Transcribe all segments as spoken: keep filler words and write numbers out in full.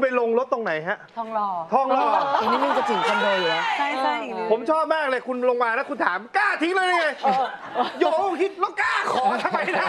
ไปลงรถตรงไหนฮะทองหล่อทองหล่ออีกนิดนึงจะถึงคอนโดอยู่แล้วใช่ใช่ผมชอบมากเลยคุณลงมาแล้วคุณถามกล้าทิ้งเลยไงโยคิดแล้วกล้าขอทำไมล่ะ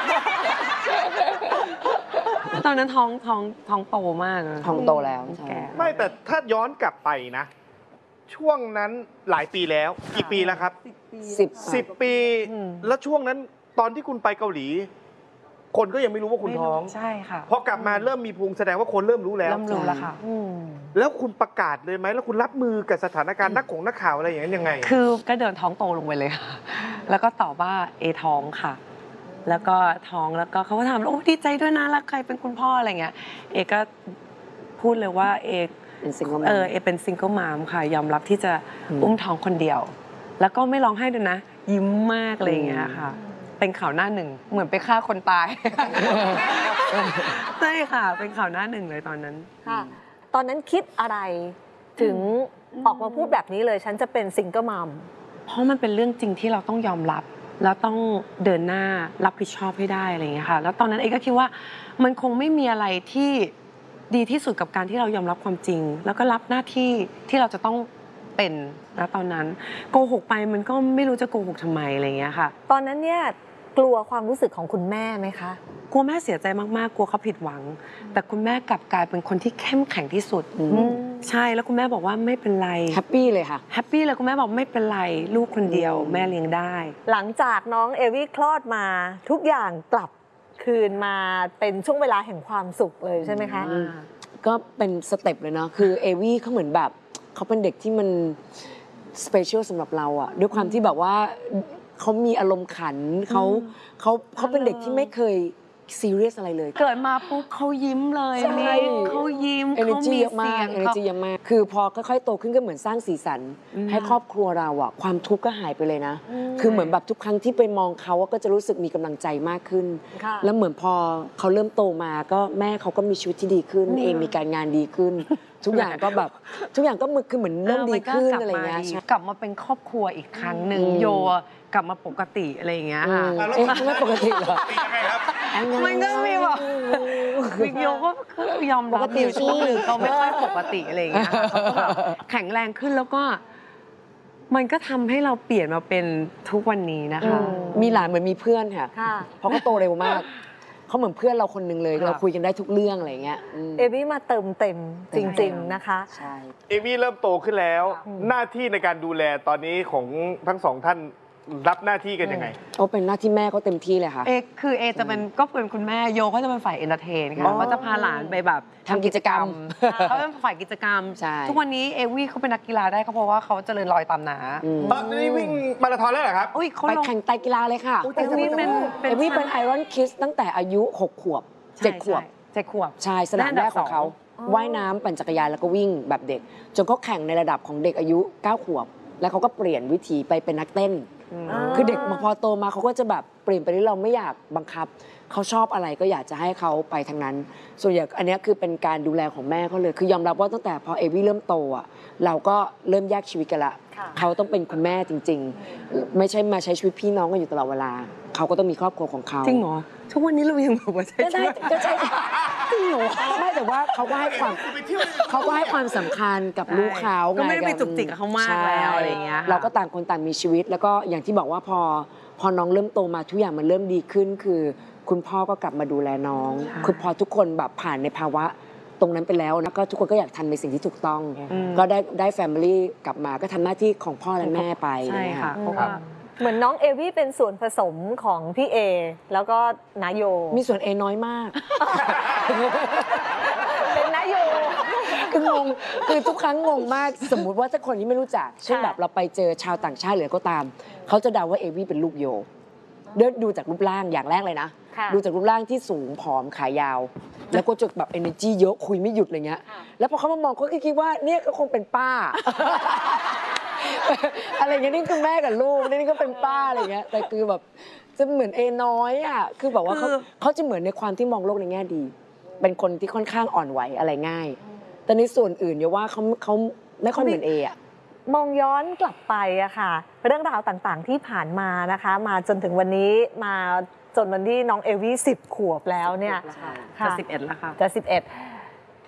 ตอนนั้นท้องท้องท้องโตมากท้องโตแล้วแก่ไม่แต่ถ้าย้อนกลับไปนะช่วงนั้นหลายปีแล้วกี่ปีแล้วครับสิบสิบปีแล้วช่วงนั้นตอนที่คุณไปเกาหลีคนก็ยังไม่รู้ว่าคุณท้องใช่ค่ะพอกลับมาเริ่มมีพุงแสดงว่าคนเริ่มรู้แล้วเริ่มรู้แล้วค่ะแล้วคุณประกาศเลยไหมแล้วคุณรับมือกับสถานการณ์นักของนักข่าวอะไรอย่างนั้นยังไงคือก็เดินท้องโตลงไปเลยค่ะแล้วก็ตอบว่าเอท้องค่ะแล้วก็ท้องแล้วก็เขาก็ถามโอ้ดีใจด้วยนะแล้วใครเป็นคุณพ่ออะไรเงี้ยเอก็พูดเลยว่าเอเป็นซิงเกิลมามเออเอเป็นซิงเกิลมามค่ะยอมรับที่จะอุ้มท้องคนเดียวแล้วก็ไม่ร้องไห้ด้วยนะยิ้มมากอะไรอย่างเงี้ยค่ะเป็นข่าวหน้าหนึ่งเหมือนไปฆ่าคนตายใช่ค่ะเป็นข่าวหน้าหนึ่งเลยตอนนั้นค่ะตอนนั้นคิดอะไรถึงออกมาพูดแบบนี้เลยฉันจะเป็นซิงเกิลมัมเพราะมันเป็นเรื่องจริงที่เราต้องยอมรับแล้วต้องเดินหน้ารับผิดชอบให้ได้อะไรอย่างเงี้ยค่ะแล้วตอนนั้นเอก็คิดว่ามันคงไม่มีอะไรที่ดีที่สุดกับการที่เรายอมรับความจริงแล้วก็รับหน้าที่ที่เราจะต้องเป็นนะตอนนั้นโกหกไปมันก็ไม่รู้จะโกหกทำไมอะไรอย่างเงี้ยค่ะตอนนั้นเนี่ยกลัวความรู้สึกของคุณแม่ไหมคะกลัวแม่เสียใจมากๆกลัวเขาผิดหวังแต่คุณแม่กลับกลายเป็นคนที่เข้มแข็งที่สุดใช่แล้วคุณแม่บอกว่าไม่เป็นไรแฮปปี้เลยค่ะแฮปปี้เลยคุณแม่บอกไม่เป็นไรลูกคนเดียวแม่เลี้ยงได้หลังจากน้องเอวี่คลอดมาทุกอย่างกลับคืนมาเป็นช่วงเวลาแห่งความสุขเลยใช่ไหมคะก็เป็นสเต็ปเลยเนาะคือเอวี่เขาเหมือนแบบเขาเป็นเด็กที่มันสเปเชียลสำหรับเราอะด้วยความที่แบบว่าเขามีอารมณ์ขันเขาเขาเขาเป็นเด็กที่ไม่เคยซีเรียสอะไรเลยเกิดมาปุ๊บเขายิ้มเลยเขายิ้มเขามีเยอะมากเอเนอร์จีเยอะมากคือพอค่อยๆโตขึ้นก็เหมือนสร้างสีสันให้ครอบครัวเราอะความทุกข์ก็หายไปเลยนะคือเหมือนแบบทุกครั้งที่ไปมองเขาก็จะรู้สึกมีกำลังใจมากขึ้นแล้วเหมือนพอเขาเริ่มโตมาก็แม่เขาก็มีชีวิตที่ดีขึ้นเองมีการงานดีขึ้นทุกอย่างก็แบบทุกอย่างก็คือเหมือนเริ่มดีขึ้นอะไรเงี้ยกลับมาเป็นครอบครัวอีกครั้งหนึ่งโยกลับมาปกติอะไรอย่างเงี้ยค่ะเอ๊ะไม่ปกติเหรอมันก็มีแบบวิโยก็ยอมรับอยู่ช่วงหนึ่งเขาไม่ค่อยปกติอะไรอย่างเงี้ยเขาก็แบบแข็งแรงขึ้นแล้วก็มันก็ทำให้เราเปลี่ยนมาเป็นทุกวันนี้นะคะมีหลานเหมือนมีเพื่อนค่ะเพราะเขาโตเร็วมากเขาเหมือนเพื่อนเราคนหนึ่งเลยเราคุยกันได้ทุกเรื่องอะไรเงี้ยเอวี่มาเติมเต็มจริงๆนะคะใช่เอวี่เริ่มโตขึ้นแล้วหน้าที่ในการดูแลตอนนี้ของทั้งสองท่านรับหน้าที่กันยังไงโอ้เป็นหน้าที่แม่เขาเต็มที่เลยค่ะเอคือเอจะเป็นก็เป็นคุณแม่โยเขาจะเป็นฝ่ายเอนเตอร์เทนค่ะเขาจะพาหลานไปแบบทำกิจกรรมเขาเป็นฝ่ายกิจกรรมทุกวันนี้เอวี่เขาเป็นนักกีฬาได้ก็เพราะว่าเขาเจริญรอยตามน้าตอนนี้วิ่งมาราธอนแล้วเหรอครับไปแข่งไตรกีฬาเลยค่ะเอวี่เป็นเอวี่เป็นไอรอนคิสตั้งแต่อายุหกขวบเจ็ดขวบเจ็ดขวบใช่สนามแรกของเขาว่ายน้ำปั่นจักรยานแล้วก็วิ่งแบบเด็กจนเขาแข่งในระดับของเด็กอายุเก้าขวบแล้วเขาก็เปลี่ยนวิถีไปเป็นนักเต้นคือเด็กมาพอโตมาเขาก็จะแบบเปลี่ยนไปที่เราไม่อยากบังคับเขาชอบอะไรก็อยากจะให้เขาไปทางนั้นส่วนใหญ่อันนี้คือเป็นการดูแลของแม่เขาเลยคือยอมรับว่าตั้งแต่พอเอวี่เริ่มโตอ่ะเราก็เริ่มแยกชีวิตกันละเขาต้องเป็นคุณแม่จริงๆไม่ใช่มาใช้ชีวิตพี่น้องกันอยู่ตลอดเวลาเขาก็ต้องมีครอบครัวของเขาจริงเหรอทุกวันนี้เรายังแบบว่าใช่ใช่ก็ใช่จริงเหรอไม่แต่ว่าเขาก็ให้ความเขาก็ให้ความสำคัญกับลูกเขาก็ไม่ได้ไปจุกจิกกับเขามากแล้วอะไรอย่างเงี้ยเราก็ต่างคนต่างมีชีวิตแล้วก็อย่างที่บอกว่าพอพอน้องเริ่มโตมาทุกอย่างมันเริ่มดีขึ้นคือคุณพ่อก็กลับมาดูแลน้องคือพอทุกคนแบบผ่านในภาวะตรงนั้นไปแล้วนะก็ทุกคนก็อยากทำในสิ่งที่ถูกต้องก็ได้ได้แฟมิลี่กลับมาก็ทำหน้าที่ของพ่อและแม่ไปใช่ค่ะเหมือนน้องเอวี่เป็นส่วนผสมของพี่เอแล้วก็นาโยมีส่วนเอน้อยมากเป็นนาโยคืองงคือทุกครั้งงงมากสมมุติว่าถ้าคนที่ไม่รู้จักเช่นแบบเราไปเจอชาวต่างชาติหรือก็ตามเขาจะเดาว่าเอวี่เป็นลูกโยเดินดูจากรูปร่างอย่างแรกเลยนะดูจากรูปร่างที่สูงผอมขายาวแล้วก็จะแบบ energy เยอะคุยไม่หยุดอะไรเงี้ยแล้วพอเขามามองเขาคิดว่าเนี่ยก็คงเป็นป้าอะไรเงี้ยนี่คือแม่กับลูกนี่ก็เป็นป้าอะไรเงี้ยแต่คือแบบจะเหมือนเอน้อยอ่ะคือแบบว่าเขาเขาจะเหมือนในความที่มองโลกในแง่ดีเป็นคนที่ค่อนข้างอ่อนไหวอะไรง่ายแต่ในส่วนอื่นอย่าว่าเขาเขาไม่ค่อยเหมือนเออ่ะมองย้อนกลับไปอะค่ะเรื่องราวต่างๆที่ผ่านมานะคะมาจนถึงวันนี้มาจนวันที่น้องเอวี่สิบขวบแล้วเนี่ยจะสิบเอ็ดแล้วค่ะจะสิบเอ็ด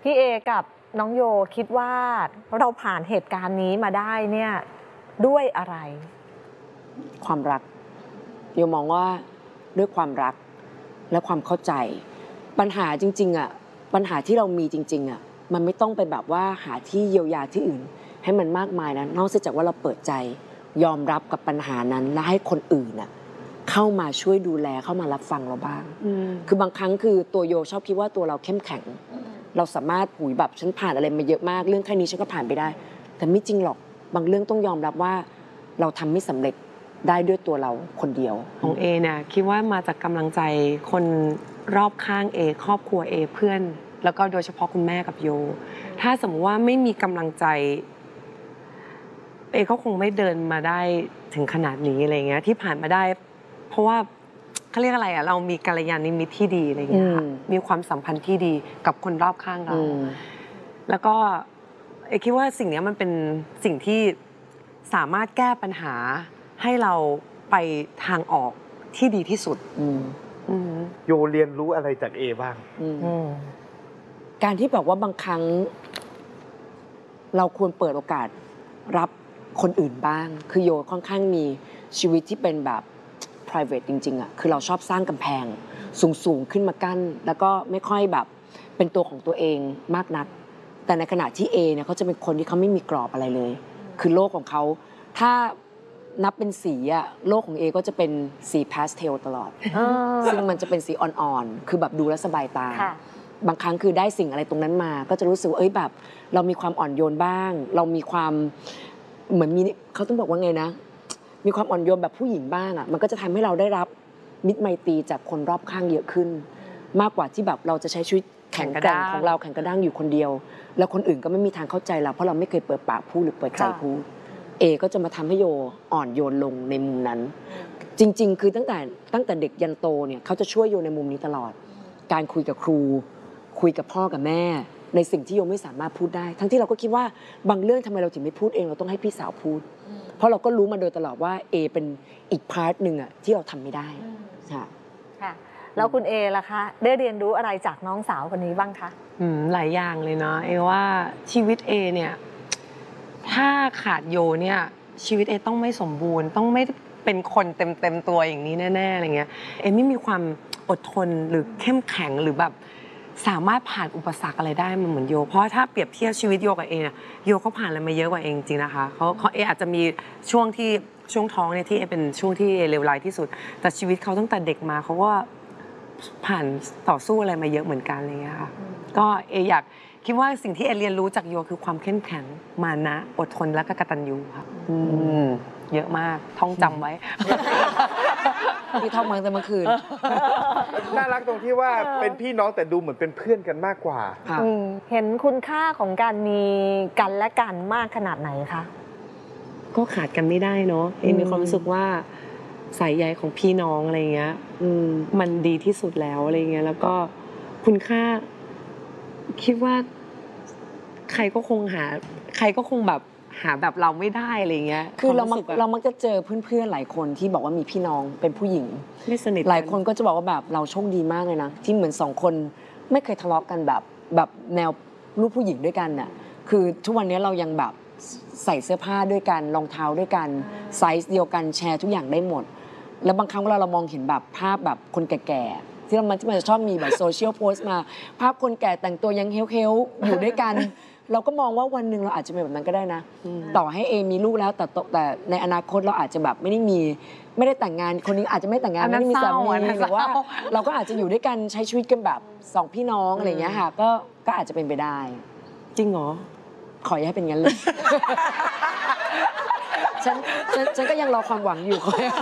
พี่เอกับน้องโยคิดว่าเราผ่านเหตุการณ์นี้มาได้เนี่ยด้วยอะไรความรักโยมองว่าด้วยความรักและความเข้าใจปัญหาจริงๆอ่ะปัญหาที่เรามีจริงๆอ่ะมันไม่ต้องไปแบบว่าหาที่เยียวยาที่อื่นให้มันมากมายนะนอกจากว่าเราเปิดใจยอมรับกับปัญหานั้นและให้คนอื่นน่ะเข้ามาช่วยดูแลเข้ามารับฟังเราบ้างคือบางครั้งคือตัวโยชอบคิดว่าตัวเราเข้มแข็งเราสามารถหุยแบบฉันผ่านอะไรมาเยอะมากเรื่องแค่นี้ฉันก็ผ่านไปได้ แต่ไม่จริงหรอกบางเรื่องต้องยอมรับว่าเราทำไม่สำเร็จได้ด้วยตัวเราคนเดียวของเอเนี่ยคิดว่ามาจากกำลังใจคนรอบข้างเอครอบครัวเอเพื่อนแล้วก็โดยเฉพาะคุณแม่กับโยถ้าสมมติว่าไม่มีกำลังใจเอก็คงไม่เดินมาได้ถึงขนาดนี้อะไรเงี้ยที่ผ่านมาได้เพราะว่าเขาเรียกอะไรอ่ะเรามีกัลยาณมิตรที่ดีอะไรเงี้ยค่ะมีความสัมพันธ์ที่ดีกับคนรอบข้างเราแล้วก็เอคิดว่าสิ่งนี้มันเป็นสิ่งที่สามารถแก้ปัญหาให้เราไปทางออกที่ดีที่สุดโยเรียนรู้อะไรจากเอบ้างการที่บอกว่าบางครั้งเราควรเปิดโอกาสรับคนอื่นบ้างคือโยค่อนข้างมีชีวิตที่เป็นแบบ private จริงๆอ่ะคือเราชอบสร้างกำแพงสูงๆขึ้นมากั้นแล้วก็ไม่ค่อยแบบเป็นตัวของตัวเองมากนักแต่ในขณะที่เอเนี่ยเขาจะเป็นคนที่เขาไม่มีกรอบอะไรเลยคือโลกของเขาถ้านับเป็นสีอะโลกของเอก็จะเป็นสีพาสเทลตลอดซึ่งมันจะเป็นสีอ่อนๆคือแบบดูแลสบายตาบางครั้งคือได้สิ่งอะไรตรงนั้นมาก็จะรู้สึกว่าเอ้ยแบบเรามีความอ่อนโยนบ้างเรามีความเหมือนมีเขาต้องบอกว่าไงนะมีความอ่อนโยนแบบผู้หญิงบ้างอะมันก็จะทำให้เราได้รับมิตรไมตรีจากคนรอบข้างเยอะขึ้นมากกว่าที่แบบเราจะใช้ชีวิตแข็งแกร่งของเราแข็งกระด้างอยู่คนเดียวแล้วคนอื่นก็ไม่มีทางเข้าใจเราเพราะเราไม่เคยเปิดปากพูดหรือเปิดใจพูดเอก็จะมาทำให้โยอ่อนโยนลงในมุมนั้นจริงๆคือตั้งแต่ตั้งแต่เด็กยันโตเนี่ยเขาจะช่วยโยในมุมนี้ตลอดการคุยกับครูคุยกับพ่อกับแม่ในสิ่งที่โยไม่สามารถพูดได้ทั้งที่เราก็คิดว่าบางเรื่องทำไมเราถึงไม่พูดเองเราต้องให้พี่สาวพูดเพราะเราก็รู้มาโดยตลอดว่าเอเป็นอีกพาร์ทหนึ่งอะที่เราทำไม่ได้ค่ะค่ะแล้วคุณเอล่ะคะได้เรียนรู้อะไรจากน้องสาวคนนี้บ้างคะหลายอย่างเลยเนาะเอว่าชีวิตเอเนี่ยถ้าขาดโยเนี่ยชีวิตเอต้องไม่สมบูรณ์ต้องไม่เป็นคนเต็มเต็มตัวอย่างนี้แน่ๆอะไรเงี้ยเอไม่มีความอดทนหรือเข้มแข็งหรือแบบสามารถผ่านอุปสรรคอะไรได้มันเหมือนโยเพราะถ้าเปรียบเทียบชีวิตโยกับเอเนี่ยโยเขาผ่านอะไรมาเยอะกว่าเองจริงนะคะเขาเขาเออาจจะมีช่วงที่ช่วงท้องเนี่ยที่เอเป็นช่วงที่เอเลวร้ายที่สุดแต่ชีวิตเขาตั้งแต่เด็กมาเขาก็ผ่านต่อสู้อะไรมาเยอะเหมือนกันอะไรเงี้ยค่ะก็เออยากคิดว่าสิ่งที่เอเรียนรู้จากโยคือความเข้มแข็งมานะอดทนและก็กตัญญูค่ะเยอะมากท่องจำไว้ที่ท่องมาแต่เมื่อคืนน่ารักตรงที่ว่าเป็นพี่น้องแต่ดูเหมือนเป็นเพื่อนกันมากกว่าเห็นคุณค่าของการมีกันและกันมากขนาดไหนคะก็ขาดกันไม่ได้เนาะเอมีความรู้สึกว่าสายใยของพี่น้องอะไรเงี้ยมันดีที่สุดแล้วอะไรเงี้ยแล้วก็คุณค่าคิดว่าใครก็คงหาใครก็คงแบบหาแบบเราไม่ได้อะไรเงี้ยคือเรามักเรามักจะเจอเพื่อนๆหลายคนที่บอกว่ามีพี่น้องเป็นผู้หญิงไม่สนิทหลายคนก็จะบอกว่าแบบเราโชคดีมากเลยนะที่เหมือนสองคนไม่เคยทะเลาะกันแบบแบบแนวลูกผู้หญิงด้วยกันน่ะคือทุกวันนี้เรายังแบบใส่เสื้อผ้าด้วยกันรองเท้าด้วยกันไซส์เดียวกันแชร์ทุกอย่างได้หมดแล้วบางครั้งเวลาเรามองเห็นแบบภาพแบบคนแก่ๆที่เรามันที่มันจะชอบมีแบบโซเชียลโพสต์มาภาพคนแก่แต่งตัวยังเฮลๆอยู่ด้วยกันเราก็มองว่าวันหนึ่งเราอาจจะเป็นแบบนั้นก็ได้นะต่อให้เอมีลูกแล้วแต่แต่ในอนาคตเราอาจจะแบบไม่ได้มีไม่ได้แต่งงานคนนี้อาจจะไม่แต่งงานไม่ได้มีสามีหรือว่าเราก็อาจจะอยู่ด้วยกันใช้ชีวิตกันแบบสองพี่น้องอะไรอย่างเงี้ยค่ะก็ก็อาจจะเป็นไปได้จริงเหรอขออย่าให้เป็นงั้นเลยฉันฉันก็ยังรอความหวังอยู่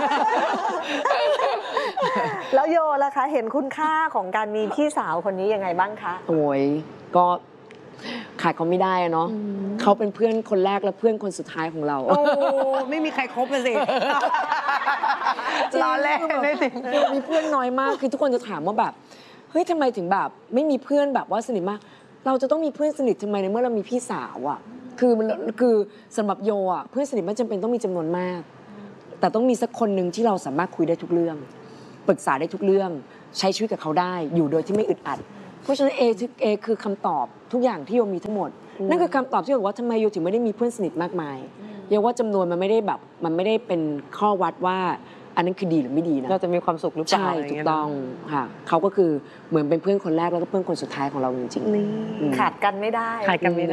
แล้วโยล่ะคะเห็นคุณค่าของการมีพี่สาวคนนี้ยังไงบ้างคะโอ้ยก็ขาดเขาไม่ได้เนาะเขาเป็นเพื่อนคนแรกและเพื่อนคนสุดท้ายของเราโอ้ไม่มีใครครบเลยสิล้อเล่นไม่สิมีเพื่อนน้อยมากคือทุกคนจะถามว่าแบบเฮ้ยทำไมถึงแบบไม่มีเพื่อนแบบว่าสนิทมากเราจะต้องมีเพื่อนสนิททำไมในเมื่อเรามีพี่สาวอ่ะคือมันคือสำหรับโยอ่ะเพื่อนสนิทไม่จำเป็นต้องมีจำนวนมากแต่ต้องมีสักคนหนึ่งที่เราสามารถคุยได้ทุกเรื่องปรึกษาได้ทุกเรื่องใช้ชีวิตกับเขาได้อยู่โดยที่ไม่อึดอัดเพราะฉะนั้นเอเอคือคำตอบทุกอย่างที่โยมีทั้งหมด นั่นคือคำตอบที่บอกว่าทำไมโยถึงไม่ได้มีเพื่อนสนิทมากมายโยว่าจำนวนมันไม่ได้แบบมันไม่ได้เป็นข้อวัดว่าอันนั้นคือดีหรือไม่ดีนะเราจะมีความสุขหรือเปล่าใช่ถูกต้องค่ะเขาก็คือเหมือนเป็นเพื่อนคนแรกแล้วก็เพื่อนคนสุดท้ายของเราจริงๆนี่อืมขาดกันไม่ได้ขายกันไม่ได้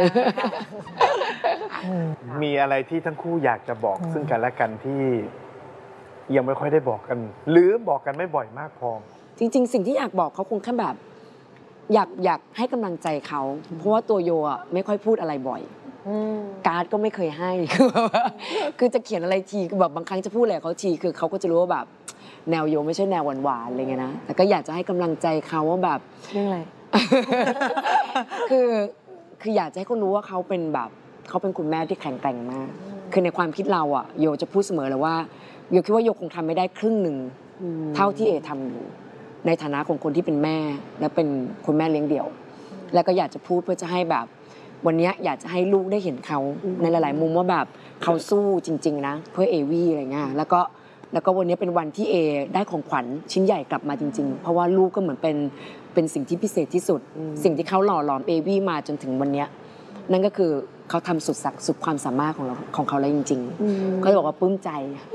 มีอะไรที่ทั้งคู่อยากจะบอกซึ่งกันและกันที่ยังไม่ค่อยได้บอกกัน หรือบอกกันไม่บ่อยมากพอจริงๆ สิ่งที่อยากบอกเขาคงแค่แบบ อยากอยากให้กำลังใจเขา เพราะว่าตัวโยอ่ะไม่ค่อยพูดอะไรบ่อย การ์ดก็ไม่เคยให้ คือแบบว่าคือจะเขียนอะไรทีคือแบบบางครั้งจะพูดอะไรกับเขาทีคือเขาก็จะรู้ว่าแบบแนวโยไม่ใช่แนวหวานๆอะไรเงี้ยนะแต่ก็อยากจะให้กำลังใจเขาว่าแบบเรื่องอะไรคือคืออยากจะให้เขารู้ว่าเขาเป็นแบบเขาเป็นคุณแม่ที่แข็งแกร่งมาก คือในความคิดเราอ่ะโยจะพูดเสมอเลยว่าโยคิดว่าโยคงทำไม่ได้ครึ่งหนึ่งเท่าที่เอทำอยู่ในฐานะของคนที่เป็นแม่และเป็นคุณแม่เลี้ยงเดี่ยว แล้วก็อยากจะพูดเพื่อจะให้แบบวันนี้อยากจะให้ลูกได้เห็นเขาในหลายๆมุมว่าแบบเขาสู้จริงๆนะเพื่อเอวี่อะไรเงี้ยแล้วก็แล้วก็วันนี้เป็นวันที่เอได้ของขวัญชิ้นใหญ่กลับมาจริงๆเพราะว่าลูกก็เหมือนเป็นเป็นสิ่งที่พิเศษที่สุด สิ่งที่เขาหล่อหลอมเอวี่มาจนถึงวันนี้นั่นก็คือเขาทำสุดสักสุดความสามารถของเราของเขาแล้วจริงๆก็เลยบอกว่าปลื้มใจ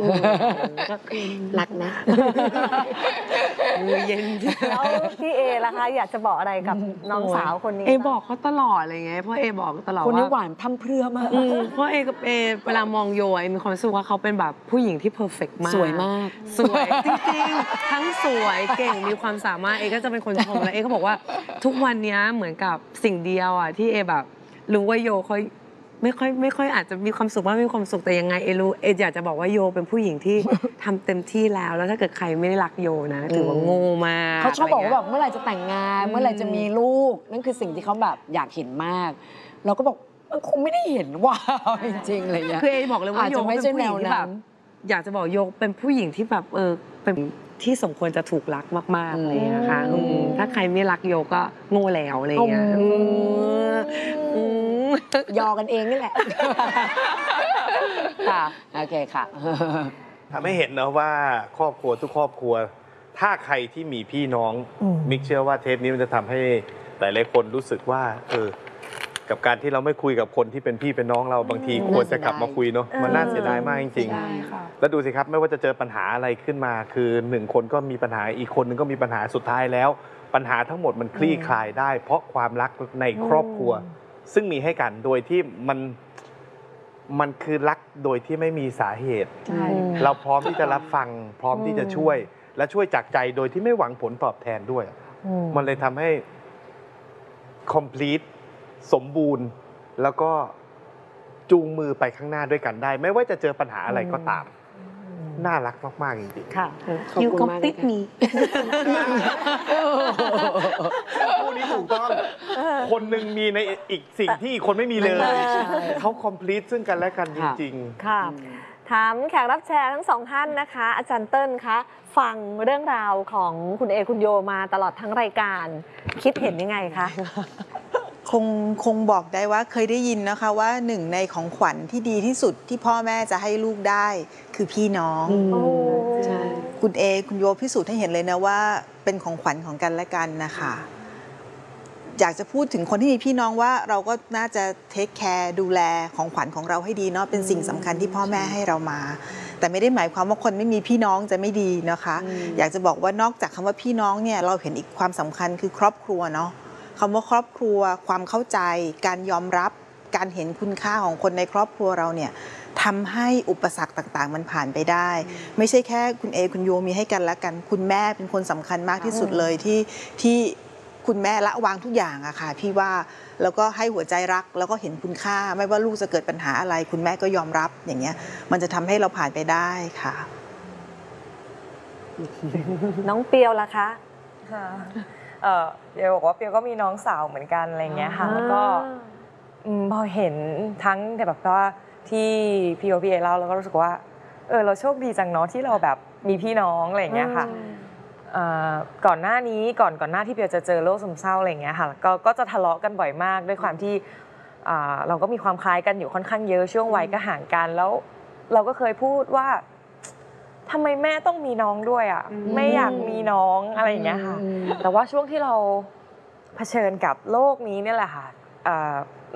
รักนะมือเย็นแล้วพี่เอล่ะคะอยากจะบอกอะไรกับน้องสาวคนนี้เอบอกเขาตลอดอะไรเงี้ยเพราะเอบอกตลอดคนนี้ว่าหวานพร่ำเพรื่อมากอืมเพราะเอกับเอเวลามองโยเอมีความรู้สึกว่าเขาเป็นแบบผู้หญิงที่เพอร์เฟกต์มากสวยมากสวยจริงๆทั้งสวยเก่งมีความสามารถเอก็จะเป็นคนชมแล้วเอก็บอกว่าทุกวันนี้เหมือนกับสิ่งเดียวอ่ะที่เอแบบรู้ว่าโยเขาไม่ค่อยไม่ค่อยอาจจะมีความสุขมากไม่มีความสุขแต่ยังไงเอรู้เออยากจะบอกว่าโยเป็นผู้หญิงที่ทำเต็มที่แล้วแล้วถ้าเกิดใครไม่ได้รักโยนะถือว่าโง่มากเขาชอบบอกว่าแบบะไรงี้ยเมื่อไหร่จะแต่งงาน เมื่อไหร่จะมีลูก นั่นคือสิ่งที่เขาแบบอยากเห็นมาก เราก็บอกมันคงไม่ได้เห็นว่า จริงๆอะไรเงี้ยคือเอบอกเลยว่าอาจโยจะไม่เป็นใช่ผู้หญิงที่แนวนั้แบบนอยากจะบอกโยเป็นผู้หญิงที่แบบเออเป็นที่สมควรจะถูกรักมากๆอะไรอย่างเงี้ยค่ะอืมถ้าใครไม่รักโยก็โง่แล้วอะไรอย่างเงี้ยอืมอืมยอกันเองนี่แหละ ค่ะ โอเคค่ะทำให้เห็นนะว่าครอบครัวทุกครอบครัว ถ้าใครที่มีพี่น้องอืมมิกเชื่อว่าเทปนี้มันจะทำให้หลายๆคนรู้สึกว่าเออกับการที่เราไม่คุยกับคนที่เป็นพี่เป็นน้องเราบางทีควรจะกลับมาคุยเนาะมันน่าเสียดายมากจริงใช่ค่ะๆ แล้วดูสิครับไม่ว่าจะเจอปัญหาอะไรขึ้นมา คือหนึ่งคนก็มีปัญหาอีกคนนึงก็มีปัญหาสุดท้ายแล้ว ปัญหาทั้งหมดมันคลี่คลายได้ เพราะความรักในครอบครัว ซึ่งมีให้กันโดยที่มันมันคือรักโดยที่ไม่มีสาเหตุใช่เราพร้อมที่จะรับฟัง พร้อมที่จะช่วย และช่วยจากใจโดยที่ไม่หวังผลตอบแทนด้วยอืมมันเลยทำให้ complete สมบูรณ์ แล้วก็จูงมือไปข้างหน้าด้วยกันได้ ไม่ว่าจะเจอปัญหาอะไรก็ตาม น่ารักมาก ๆ จริงค่ะขอบ You คุณมาก complete นะคะ me ๆคู่นี้ถูกต้อง คนหนึ่งมีในอีกสิ่งที่อีกคนไม่มีเลย เขา complete ซึ่งกันและกันจริง ๆค่ะ ถามแขกรับแชร์ทั้งสองท่านนะคะ อาจารย์เติ้ลคะฟังเรื่องราวของคุณเอคุณโยมาตลอดทั้งรายการ คิดเห็นยังไงคะคงคงบอกได้ว่าเคยได้ยินนะคะว่าหนึ่งในของขวัญที่ดีที่สุดที่พ่อแม่จะให้ลูกได้คือพี่น้องอืมโอ้ใช่คุณเอคุณโยพิสูจน์ให้เห็นเลยนะว่าเป็นของขวัญของกันและกันนะคะอยากจะพูดถึงคนที่มีพี่น้องว่าเราก็น่าจะเทคแคร์ดูแลของขวัญของเราให้ดีเนาะเป็นสิ่งสำคัญที่พ่อแม่ให้เรามา แต่ไม่ได้หมายความว่าคนไม่มีพี่น้องจะไม่ดีนะคะ อยากจะบอกว่านอกจากคำว่าพี่น้องเนี่ยเราเห็นอีกความสำคัญคือครอบครัวเนาะคำว่าครอบครัวความเข้าใจ การยอมรับการเห็นคุณค่าของคนในครอบครัวเราเนี่ยทำให้อุปสรรคต่างๆ มันผ่านไปได้ ไม่ใช่แค่คุณเอคุณโยมีให้กันและกัน คุณแม่เป็นคนสำคัญมากที่สุดเลยที่ที่คุณแม่ละวางทุกอย่างอะค่ะพี่ว่าแล้วก็ให้หัวใจรักแล้วก็เห็นคุณค่า ไม่ว่าลูกจะเกิดปัญหาอะไร คุณแม่ก็ยอมรับอย่างเงี้ยมันจะทำให้เราผ่านไปได้ค่ะน้องเปียวล่ะคะค่ะเออเปียวบอกว่าเปียวก็มีน้องสาวเหมือนกันอะไรเงี้ยค่ะแล้วก็อืมพอเห็นทั้งแบบว่าที่พี่โอพี่เอเล่าแล้วก็รู้สึกว่าเออเราโชคดีจังเนาะที่เราแบบมีพี่น้องอะไรเงี้ยค่ะเอ่อก่อนหน้านี้ก่อนก่อนหน้าที่เปียวจะเจอโรคซึมเศร้าอะไรเงี้ยค่ะก็ก็จะทะเลาะกันบ่อยมากด้วยความที่อ่าเราก็มีความคล้ายกันอยู่ค่อนข้างเยอะช่วงวัยก็ห่างกันแล้วเราก็เคยพูดว่าทำไมแม่ต้องมีน้องด้วยอ่ะไม่อยากมีน้องอะไรอย่างเงี้ยค่ะแต่ว่าช่วงที่เราเผชิญกับโลกนี้เนี่ยแหละค่ะเอ่อ